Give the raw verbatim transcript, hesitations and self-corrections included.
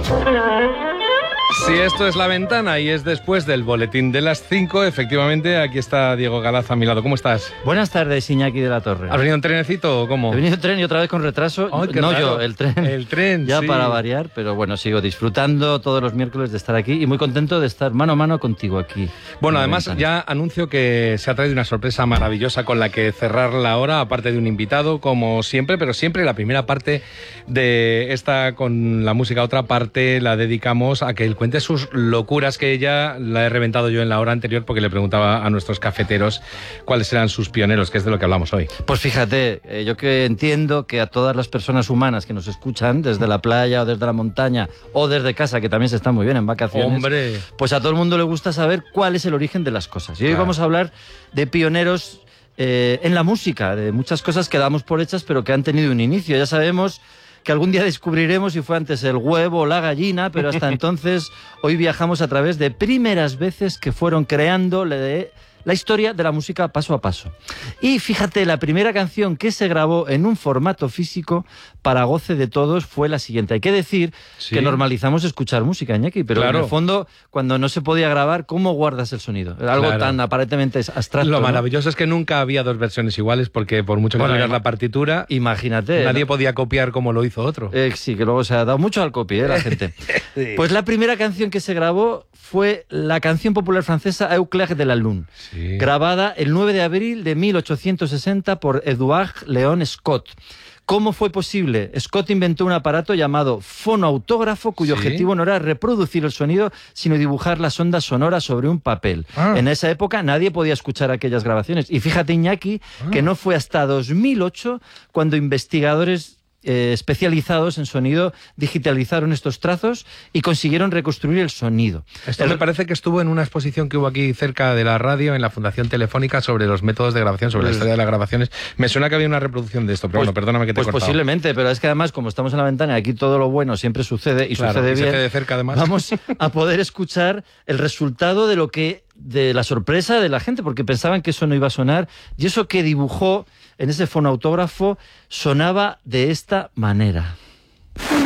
Si esto es La Ventana y es después del boletín de las cinco, efectivamente, aquí está Diego Galaz a mi lado. ¿Cómo estás? Buenas tardes, Iñaki de la Torre. ¿Has venido en trenecito o cómo? He venido en tren y otra vez con retraso. Ay, qué no raro. yo, el tren. El tren, Ya sí. para variar, pero bueno, sigo disfrutando todos los miércoles de estar aquí y muy contento de estar mano a mano contigo aquí. Bueno, además ya anuncio que se ha traído una sorpresa maravillosa con la que cerrar la hora, aparte de un invitado, como siempre, pero siempre la primera parte de esta con la música, otra parte la dedicamos a que él cuente sus locuras, que ya la he reventado yo en la hora anterior porque le preguntaba a nuestros cafeteros cuáles eran sus pioneros, que es de lo que hablamos hoy. Pues fíjate, eh, yo que entiendo que a todas las personas humanas que nos escuchan desde la playa o desde la montaña o desde casa, que también se está muy bien en vacaciones, ¡Hombre! Pues a todo el mundo le gusta saber cuál es el origen de las cosas. Y hoy Claro. vamos a hablar de pioneros eh, en la música, de muchas cosas que damos por hechas pero que han tenido un inicio. Ya sabemos que algún día descubriremos si fue antes el huevo o la gallina, pero hasta entonces hoy viajamos a través de primeras veces que fueron creando le- la historia de la música paso a paso. Y fíjate, la primera canción que se grabó en un formato físico para goce de todos fue la siguiente. Hay que decir Sí. que normalizamos escuchar música, Iñaki, pero Claro. en el fondo, cuando no se podía grabar, ¿cómo guardas el sonido? Era algo Claro. tan aparentemente abstracto. Lo ¿no? maravilloso es que nunca había dos versiones iguales porque por mucho que Bueno, tuvieras ima- la partitura, Imagínate. nadie ¿no? podía copiar como lo hizo otro. Eh, sí, que luego se ha dado mucho al copy, ¿eh? La gente. Sí. Pues la primera canción que se grabó fue la canción popular francesa Eu clair de la lune, Sí. grabada el nueve de abril de mil ochocientos sesenta por Edouard Léon Scott. ¿Cómo fue posible? Scott inventó un aparato llamado fonoautógrafo cuyo Sí. objetivo no era reproducir el sonido, sino dibujar las ondas sonoras sobre un papel. Ah. En esa época nadie podía escuchar aquellas grabaciones. Y fíjate, Iñaki, Ah. que no fue hasta dos mil ocho cuando investigadores eh, especializados en sonido digitalizaron estos trazos y consiguieron reconstruir el sonido. Esto El- me parece que estuvo en una exposición que hubo aquí cerca de la radio, en la Fundación Telefónica, sobre los métodos de grabación, sobre la Pues- historia de las grabaciones. Me suena que había una reproducción de esto, pero Pues- bueno, perdóname que te he Pues cortado. posiblemente, pero es que además, como estamos en la ventana y aquí todo lo bueno siempre sucede y Claro, sucede y se bien, hace de cerca además. vamos a poder escuchar el resultado de lo que de la sorpresa de la gente, porque pensaban que eso no iba a sonar, y eso que dibujó en ese fonautógrafo sonaba de esta manera.